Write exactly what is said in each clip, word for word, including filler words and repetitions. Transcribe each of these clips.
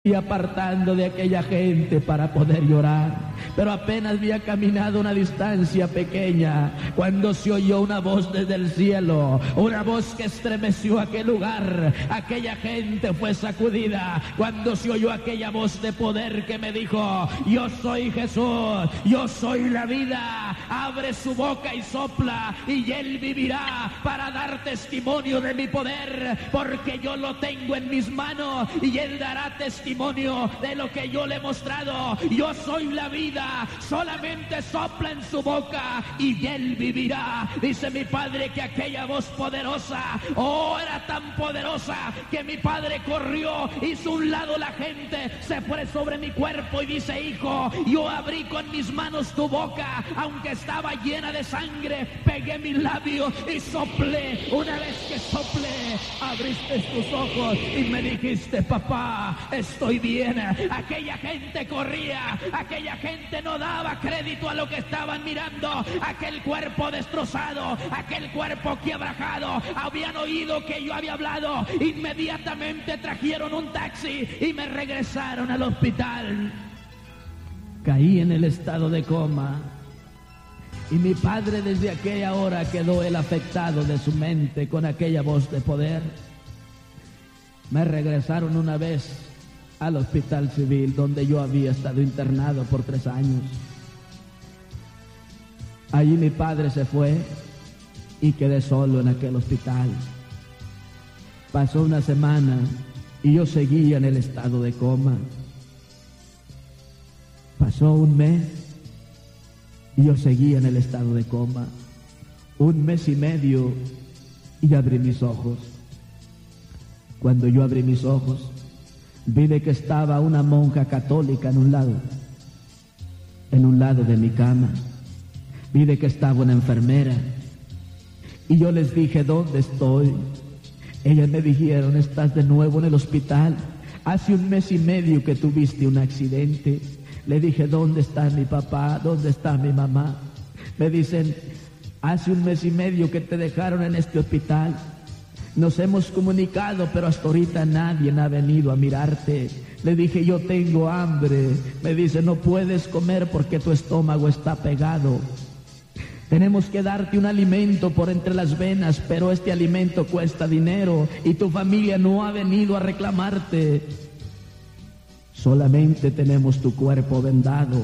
y apartando de aquella gente para poder llorar, pero apenas había caminado una distancia pequeña cuando se oyó una voz desde el cielo, una voz que estremeció aquel lugar. Aquella gente fue sacudida cuando se oyó aquella voz de poder que me dijo: yo soy Jesús, yo soy la vida. Abre su boca y sopla y él vivirá para dar testimonio de mi poder, porque yo lo tengo en mis manos y él dará testimonio de lo que yo le he mostrado. Yo soy la vida, solamente sopla en su boca y él vivirá. Dice mi padre que aquella voz poderosa, oh, era tan poderosa que mi padre corrió, hizo un lado la gente, se fue sobre mi cuerpo y dice: hijo, yo abrí con mis manos tu boca, aunque estaba llena de sangre, pegué mis labios y soplé. Una vez que soplé, abriste tus ojos y me dijiste: papá, estoy bien. Aquella gente corría, aquella gente no daba crédito a lo que estaban mirando, aquel cuerpo destrozado, aquel cuerpo quebrajado. Habían oído que yo había hablado, inmediatamente trajeron un taxi y me regresaron al hospital. Caí en el estado de coma y mi padre desde aquella hora quedó él afectado de su mente con aquella voz de poder. Me regresaron una vez al hospital civil donde yo había estado internado por tres años. Allí mi padre se fue y quedé solo en aquel hospital. Pasó una semana y yo seguía en el estado de coma. Pasó un mes y yo seguía en el estado de coma. Un mes y medio y abrí mis ojos. Cuando yo abrí mis ojos, vi de que estaba una monja católica en un lado, en un lado de mi cama. Vi de que estaba una enfermera. Y yo les dije: ¿dónde estoy? Ellas me dijeron: estás de nuevo en el hospital. Hace un mes y medio que tuviste un accidente. Le dije: ¿dónde está mi papá? ¿Dónde está mi mamá? Me dicen: hace un mes y medio que te dejaron en este hospital. Nos hemos comunicado, pero hasta ahorita nadie ha venido a mirarte. Le dije: yo tengo hambre. Me dice: no puedes comer porque tu estómago está pegado. Tenemos que darte un alimento por entre las venas, pero este alimento cuesta dinero y tu familia no ha venido a reclamarte. Solamente tenemos tu cuerpo vendado.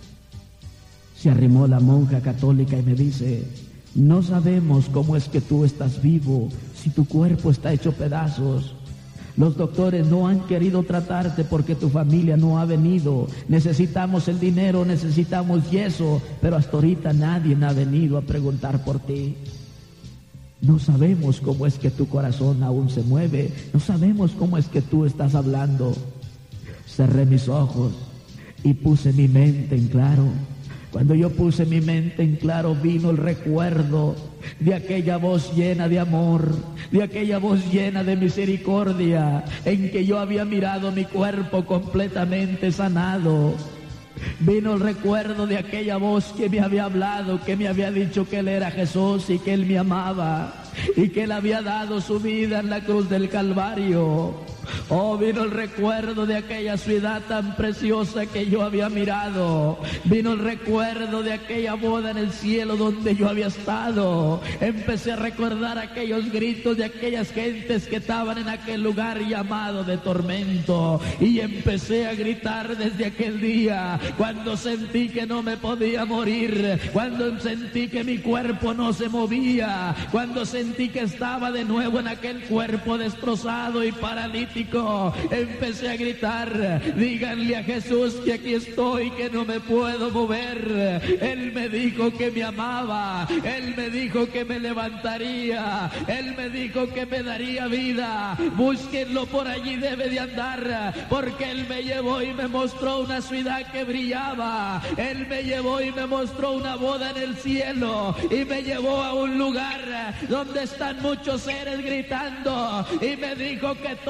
Se arrimó la monja católica y me dice: no sabemos cómo es que tú estás vivo si tu cuerpo está hecho pedazos. Los doctores no han querido tratarte porque tu familia no ha venido. Necesitamos el dinero, necesitamos yeso, pero hasta ahorita nadie ha venido a preguntar por ti. No sabemos cómo es que tu corazón aún se mueve. No sabemos cómo es que tú estás hablando. Cerré mis ojos y puse mi mente en claro. Cuando yo puse mi mente en claro, vino el recuerdo de aquella voz llena de amor, de aquella voz llena de misericordia, en que yo había mirado mi cuerpo completamente sanado. Vino el recuerdo de aquella voz que me había hablado, que me había dicho que él era Jesús y que él me amaba y que él había dado su vida en la cruz del Calvario. Oh, vino el recuerdo de aquella ciudad tan preciosa que yo había mirado. Vino el recuerdo de aquella boda en el cielo donde yo había estado. Empecé a recordar aquellos gritos de aquellas gentes que estaban en aquel lugar llamado de tormento. Y empecé a gritar desde aquel día, cuando sentí que no me podía morir, cuando sentí que mi cuerpo no se movía, cuando sentí que estaba de nuevo en aquel cuerpo destrozado y paralítico. Empecé a gritar: díganle a Jesús que aquí estoy, que no me puedo mover. Él me dijo que me amaba, Él me dijo que me levantaría, Él me dijo que me daría vida. Búsquenlo, por allí debe de andar, porque Él me llevó y me mostró una ciudad que brillaba. Él me llevó y me mostró una boda en el cielo y me llevó a un lugar donde están muchos seres gritando y me dijo que todos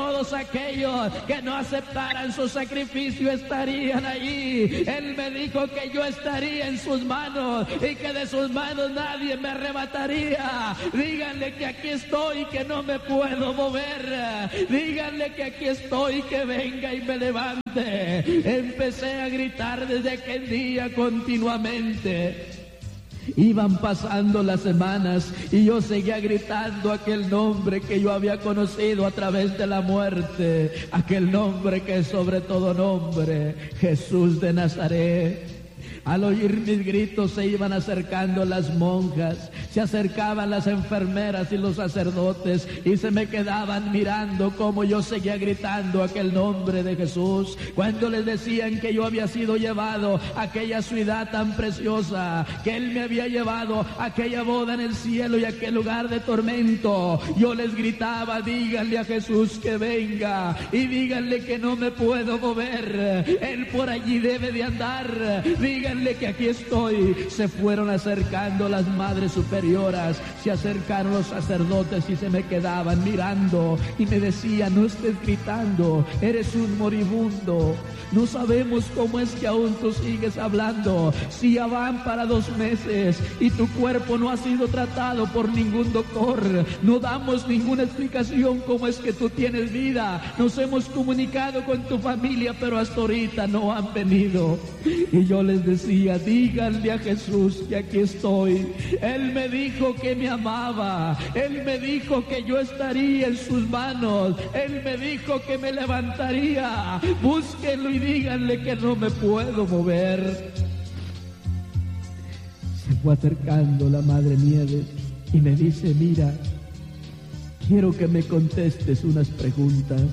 aquellos que no aceptaran su sacrificio estarían allí. Él me dijo que yo estaría en sus manos y que de sus manos nadie me arrebataría. Díganle que aquí estoy, que no me puedo mover. Díganle que aquí estoy, que venga y me levante. Empecé a gritar desde aquel día continuamente. Iban pasando las semanas y yo seguía gritando aquel nombre que yo había conocido a través de la muerte, aquel nombre que es sobre todo nombre, Jesús de Nazaret. Al oír mis gritos se iban acercando las monjas, se acercaban las enfermeras y los sacerdotes y se me quedaban mirando como yo seguía gritando aquel nombre de Jesús. Cuando les decían que yo había sido llevado a aquella ciudad tan preciosa, que Él me había llevado a aquella boda en el cielo y a aquel lugar de tormento, yo les gritaba: díganle a Jesús que venga y díganle que no me puedo mover, Él por allí debe de andar, díganle que aquí estoy. Se fueron acercando las madres superioras, se acercaron los sacerdotes y se me quedaban mirando y me decían: no estés gritando, eres un moribundo, no sabemos cómo es que aún tú sigues hablando, si ya van para dos meses y tu cuerpo no ha sido tratado por ningún doctor, no damos ninguna explicación cómo es que tú tienes vida, nos hemos comunicado con tu familia pero hasta ahorita no han venido. Y yo les decía: díganle a Jesús que aquí estoy. Él me dijo que me amaba, Él me dijo que yo estaría en sus manos, Él me dijo que me levantaría. Búsquenlo y díganle que no me puedo mover. Se fue acercando la Madre Nieves y me dice: mira, quiero que me contestes unas preguntas.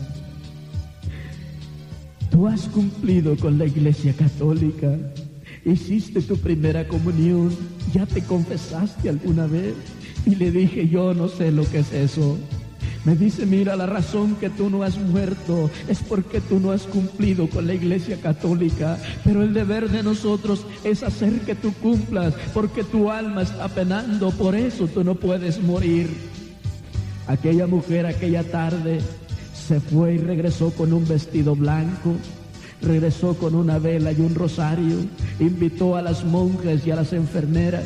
¿Tú has cumplido con la Iglesia Católica? ¿Hiciste tu primera comunión? ¿Ya te confesaste alguna vez? Y le dije: yo no sé lo que es eso. Me dice: mira, la razón que tú no has muerto es porque tú no has cumplido con la Iglesia Católica, pero el deber de nosotros es hacer que tú cumplas, porque tu alma está penando, por eso tú no puedes morir. Aquella mujer aquella tarde se fue y regresó con un vestido blanco, regresó con una vela y un rosario, invitó a las monjas y a las enfermeras,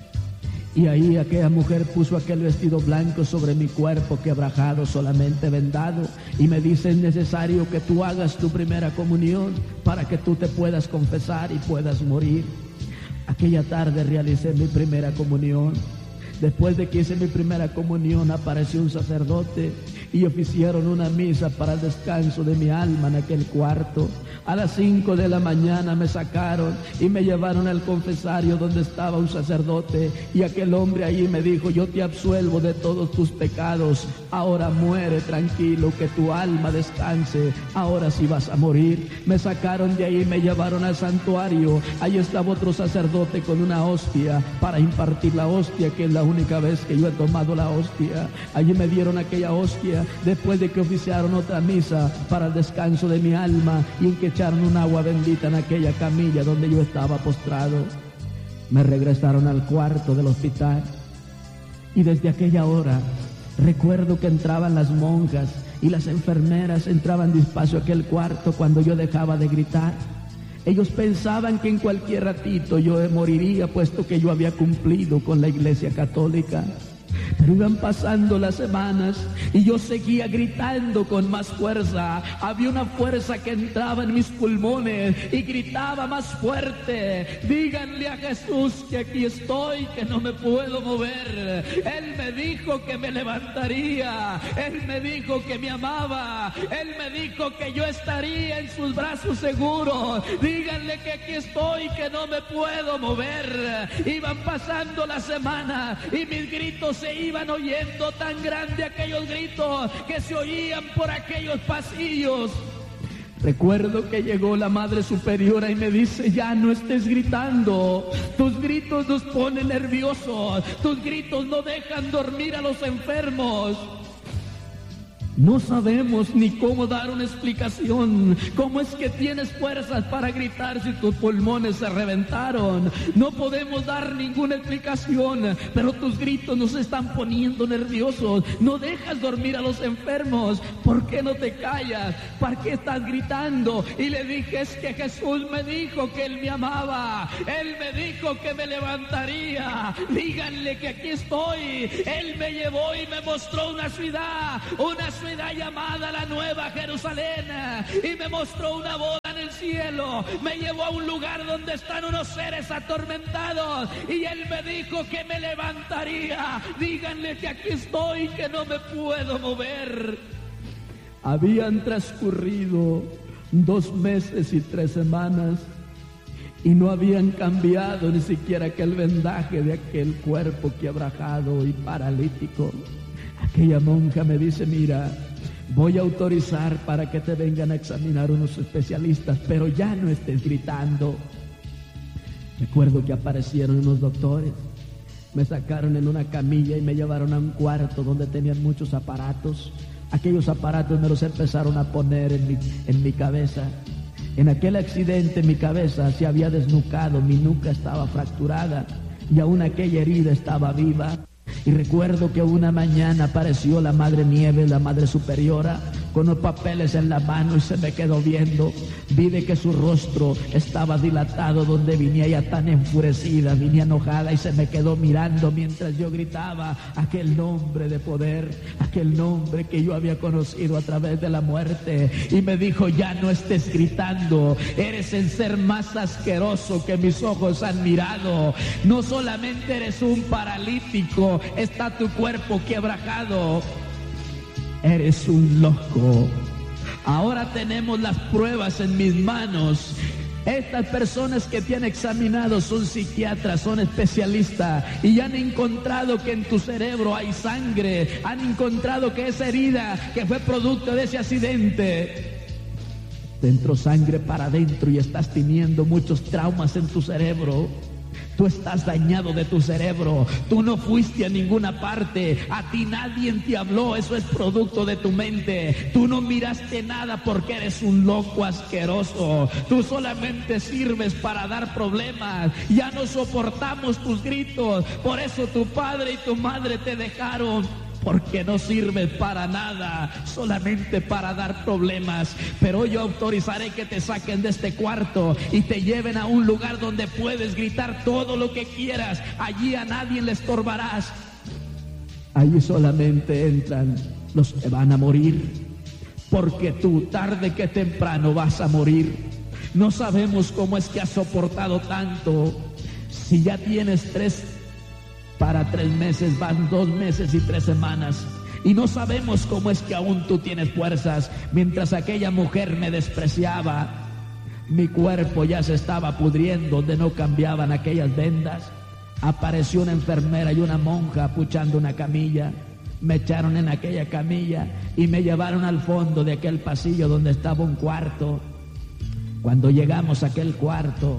y ahí aquella mujer puso aquel vestido blanco sobre mi cuerpo quebrajado, solamente vendado, y me dice: es necesario que tú hagas tu primera comunión para que tú te puedas confesar y puedas morir. Aquella tarde realicé mi primera comunión. Después de que hice mi primera comunión, apareció un sacerdote y oficiaron una misa para el descanso de mi alma en aquel cuarto. A las cinco de la mañana me sacaron y me llevaron al confesario donde estaba un sacerdote, y aquel hombre allí me dijo: yo te absuelvo de todos tus pecados, ahora muere tranquilo, que tu alma descanse, ahora sí vas a morir. Me sacaron de ahí y me llevaron al santuario. Ahí estaba otro sacerdote con una hostia para impartir la hostia, que es la única vez que yo he tomado la hostia. Allí me dieron aquella hostia después de que oficiaron otra misa para el descanso de mi alma y en que echaron un agua bendita en aquella camilla donde yo estaba postrado. Me regresaron al cuarto del hospital y desde aquella hora recuerdo que entraban las monjas y las enfermeras entraban despacio a aquel cuarto cuando yo dejaba de gritar. Ellos pensaban que en cualquier ratito yo moriría, puesto que yo había cumplido con la Iglesia Católica. Pero iban pasando las semanas y yo seguía gritando con más fuerza. Había una fuerza que entraba en mis pulmones y gritaba más fuerte: díganle a Jesús que aquí estoy, que no me puedo mover. Él me dijo que me levantaría, Él me dijo que me amaba, Él me dijo que yo estaría en sus brazos seguros. Díganle que aquí estoy, que no me puedo mover. Iban pasando las semanas y mis gritos se iban oyendo, tan grande aquellos gritos que se oían por aquellos pasillos. Recuerdo que llegó la Madre Superiora y me dice: ya no estés gritando, tus gritos nos ponen nerviosos, tus gritos no dejan dormir a los enfermos. No sabemos ni cómo dar una explicación. ¿Cómo es que tienes fuerzas para gritar si tus pulmones se reventaron? No podemos dar ninguna explicación, pero tus gritos nos están poniendo nerviosos. No dejas dormir a los enfermos. ¿Por qué no te callas? ¿Para qué estás gritando? Y le dije, es que Jesús me dijo que Él me amaba. Él me dijo que me levantaría. Díganle que aquí estoy. Él me llevó y me mostró una ciudad, una ciudad llamada la Nueva Jerusalén, y me mostró una boda en el cielo. Me llevó a un lugar donde están unos seres atormentados, y Él me dijo que me levantaría. Díganle que aquí estoy, que no me puedo mover. Habían transcurrido dos meses y tres semanas y no habían cambiado ni siquiera aquel vendaje de aquel cuerpo quebrajado y paralítico. Aquella monja me dice, mira, voy a autorizar para que te vengan a examinar unos especialistas, pero ya no estés gritando. Recuerdo que aparecieron unos doctores, me sacaron en una camilla y me llevaron a un cuarto donde tenían muchos aparatos. Aquellos aparatos me los empezaron a poner en mi, en mi cabeza. En aquel accidente mi cabeza se había desnucado, mi nuca estaba fracturada y aún aquella herida estaba viva. Y recuerdo que una mañana apareció la Madre Nieves, la Madre Superiora, con los papeles en la mano y se me quedó viendo. Vi de que su rostro estaba dilatado, donde venía ya tan enfurecida, venía enojada y se me quedó mirando mientras yo gritaba aquel nombre de poder, aquel nombre que yo había conocido a través de la muerte. Y me dijo, ya no estés gritando, eres el ser más asqueroso que mis ojos han mirado. No solamente eres un paralítico, está tu cuerpo quebrajado. Eres un loco. Ahora tenemos las pruebas en mis manos. Estas personas que te han examinado son psiquiatras, son especialistas y ya han encontrado que en tu cerebro hay sangre. Han encontrado que esa herida que fue producto de ese accidente, te entró sangre para adentro y estás teniendo muchos traumas en tu cerebro. Tú estás dañado de tu cerebro. Tú no fuiste a ninguna parte. A ti nadie te habló. Eso es producto de tu mente. Tú no miraste nada porque eres un loco asqueroso. Tú solamente sirves para dar problemas. Ya no soportamos tus gritos. Por eso tu padre y tu madre te dejaron. Porque no sirves para nada, solamente para dar problemas. Pero yo autorizaré que te saquen de este cuarto y te lleven a un lugar donde puedes gritar todo lo que quieras. Allí a nadie le estorbarás. Allí solamente entran los que van a morir, porque tú tarde que temprano vas a morir. No sabemos cómo es que has soportado tanto. Si ya tienes tres Para tres meses, van dos meses y tres semanas. Y no sabemos cómo es que aún tú tienes fuerzas. Mientras aquella mujer me despreciaba, mi cuerpo ya se estaba pudriendo, donde no cambiaban aquellas vendas. Apareció una enfermera y una monja puchando una camilla. Me echaron en aquella camilla y me llevaron al fondo de aquel pasillo donde estaba un cuarto. Cuando llegamos a aquel cuarto,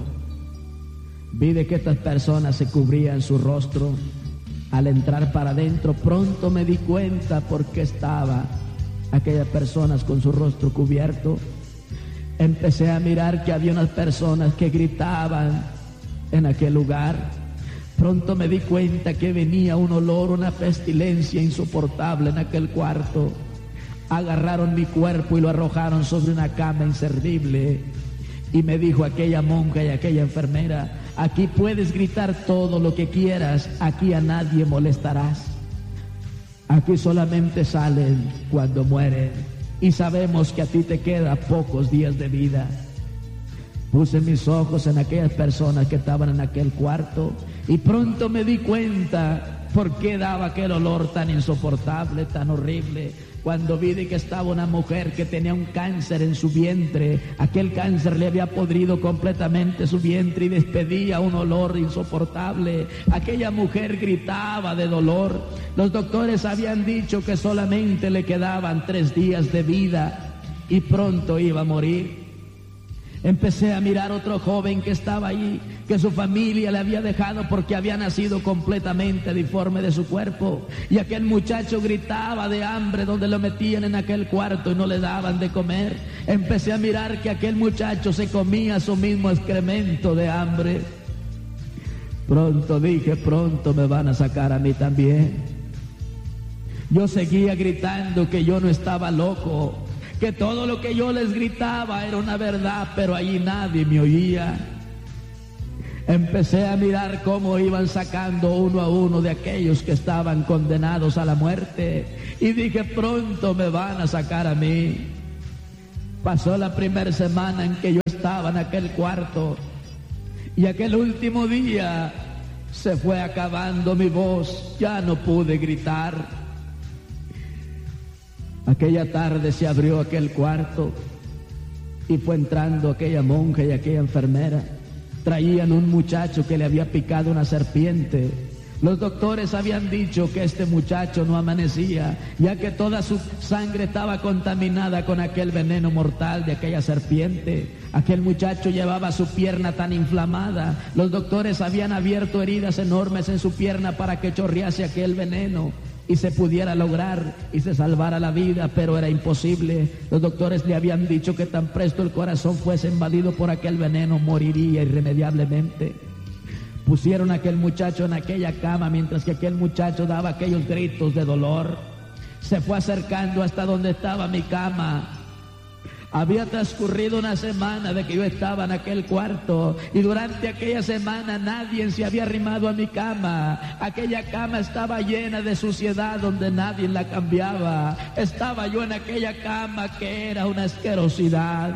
vi de que estas personas se cubrían su rostro. Al entrar para adentro, pronto me di cuenta por qué estaban aquellas personas con su rostro cubierto. Empecé a mirar que había unas personas que gritaban en aquel lugar. Pronto me di cuenta que venía un olor, una pestilencia insoportable en aquel cuarto. Agarraron mi cuerpo y lo arrojaron sobre una cama inservible. Y me dijo aquella monja y aquella enfermera, aquí puedes gritar todo lo que quieras, aquí a nadie molestarás. Aquí solamente salen cuando mueren y sabemos que a ti te quedan pocos días de vida. Puse mis ojos en aquellas personas que estaban en aquel cuarto y pronto me di cuenta por qué daba aquel olor tan insoportable, tan horrible. Cuando vi de que estaba una mujer que tenía un cáncer en su vientre, aquel cáncer le había podrido completamente su vientre y despedía un olor insoportable. Aquella mujer gritaba de dolor. Los doctores habían dicho que solamente le quedaban tres días de vida y pronto iba a morir. Empecé a mirar otro joven que estaba allí, que su familia le había dejado porque había nacido completamente deforme de su cuerpo. Y aquel muchacho gritaba de hambre donde lo metían en aquel cuarto y no le daban de comer. Empecé a mirar que aquel muchacho se comía su mismo excremento de hambre. Pronto dije, pronto me van a sacar a mí también. Yo seguía gritando que yo no estaba loco, que todo lo que yo les gritaba era una verdad, pero allí nadie me oía. Empecé a mirar cómo iban sacando uno a uno de aquellos que estaban condenados a la muerte, y dije, pronto me van a sacar a mí. Pasó la primera semana en que yo estaba en aquel cuarto, y aquel último día se fue acabando mi voz, ya no pude gritar. Aquella tarde se abrió aquel cuarto y fue entrando aquella monja y aquella enfermera. Traían un muchacho que le había picado una serpiente. Los doctores habían dicho que este muchacho no amanecía, ya que toda su sangre estaba contaminada con aquel veneno mortal de aquella serpiente. Aquel muchacho llevaba su pierna tan inflamada. Los doctores habían abierto heridas enormes en su pierna para que chorrease aquel veneno y se pudiera lograr y se salvara la vida, pero era imposible. Los doctores le habían dicho que tan presto el corazón fuese invadido por aquel veneno, moriría irremediablemente. Pusieron a aquel muchacho en aquella cama mientras que aquel muchacho daba aquellos gritos de dolor. Se fue acercando hasta donde estaba mi cama. Había transcurrido una semana de que yo estaba en aquel cuarto, y durante aquella semana nadie se había arrimado a mi cama. Aquella cama estaba llena de suciedad donde nadie la cambiaba. Estaba yo en aquella cama que era una asquerosidad.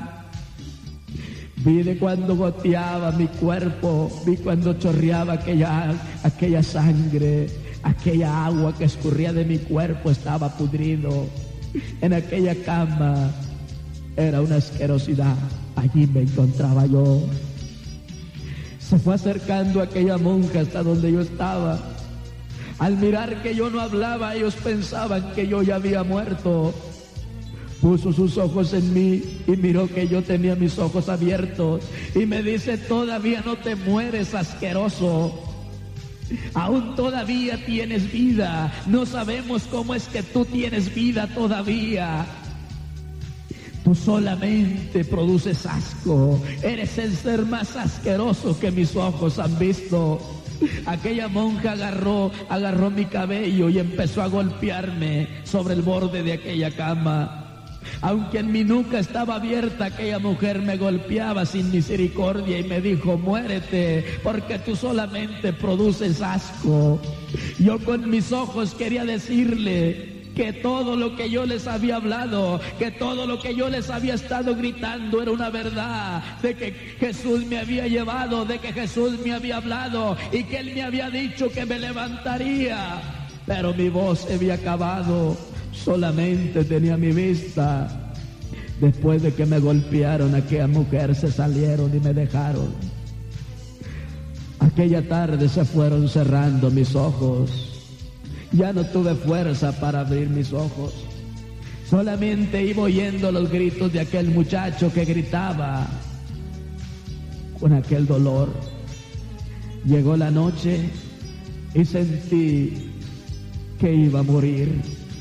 Vi de cuando goteaba mi cuerpo, vi cuando chorreaba aquella, aquella sangre, aquella agua que escurría de mi cuerpo estaba pudrido. En aquella cama era una asquerosidad. Allí me encontraba yo. Se fue acercando aquella monja hasta donde yo estaba. Al mirar que yo no hablaba, ellos pensaban que yo ya había muerto. Puso sus ojos en mí y miró que yo tenía mis ojos abiertos y me dice, todavía no te mueres, asqueroso. Aún todavía tienes vida. No sabemos cómo es que tú tienes vida todavía. Tú solamente produces asco. Eres el ser más asqueroso que mis ojos han visto. Aquella monja agarró, agarró mi cabello y empezó a golpearme sobre el borde de aquella cama. Aunque en mi nuca estaba abierta, aquella mujer me golpeaba sin misericordia y me dijo, muérete, porque tú solamente produces asco. Yo con mis ojos quería decirle que todo lo que yo les había hablado, que todo lo que yo les había estado gritando era una verdad, de que Jesús me había llevado, de que Jesús me había hablado y que Él me había dicho que me levantaría. Pero mi voz se había acabado, solamente tenía mi vista. Después de que me golpearon, aquella mujer se salieron y me dejaron. Aquella tarde se fueron cerrando mis ojos. Ya no tuve fuerza para abrir mis ojos. Solamente iba oyendo los gritos de aquel muchacho que gritaba con aquel dolor. Llegó la noche y sentí que iba a morir.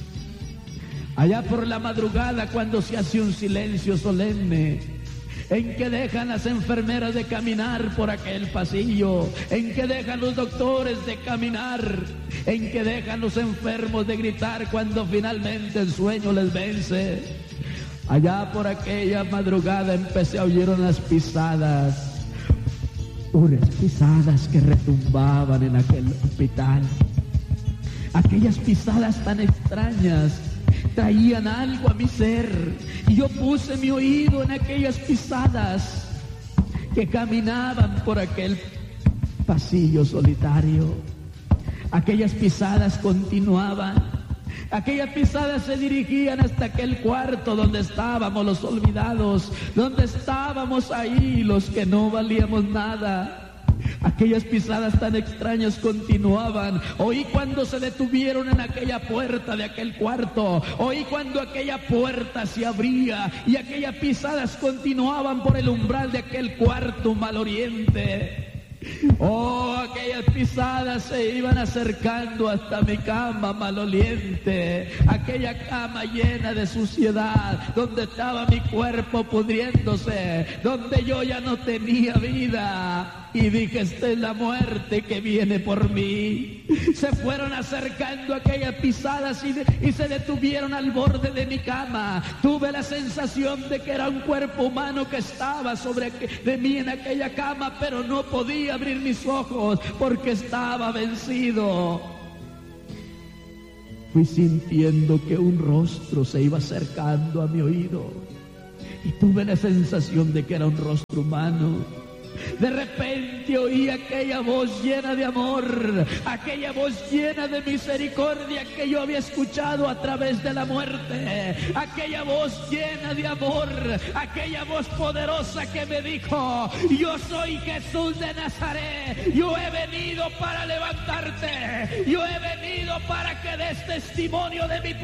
Allá por la madrugada, cuando se hace un silencio solemne, en que dejan las enfermeras de caminar por aquel pasillo, en que dejan los doctores de caminar, en que dejan los enfermos de gritar cuando finalmente el sueño les vence. Allá por aquella madrugada empecé a oír unas pisadas, unas pisadas que retumbaban en aquel hospital. Aquellas pisadas tan extrañas traían algo a mi ser, y yo puse mi oído en aquellas pisadas que caminaban por aquel pasillo solitario. Aquellas pisadas continuaban, aquellas pisadas se dirigían hasta aquel cuarto donde estábamos los olvidados, donde estábamos ahí los que no valíamos nada. Aquellas pisadas tan extrañas continuaban. Oí cuando se detuvieron en aquella puerta de aquel cuarto. Oí cuando aquella puerta se abría y aquellas pisadas continuaban por el umbral de aquel cuarto maloliente. Oh, aquellas pisadas se iban acercando hasta mi cama maloliente, aquella cama llena de suciedad, donde estaba mi cuerpo pudriéndose, donde yo ya no tenía vida. Y dije, esta es la muerte que viene por mí. Se fueron acercando aquellas pisadas y, de, y se detuvieron al borde de mi cama. Tuve la sensación de que era un cuerpo humano que estaba sobre de mí en aquella cama, pero no podía abrir mis ojos porque estaba vencido. Fui sintiendo que un rostro se iba acercando a mi oído y tuve la sensación de que era un rostro humano. De repente oí aquella voz llena de amor, aquella voz llena de misericordia que yo había escuchado a través de la muerte, aquella voz llena de amor, aquella voz poderosa que me dijo, yo soy Jesús de Nazaret, yo he venido para levantarte, yo he venido para que des testimonio de mi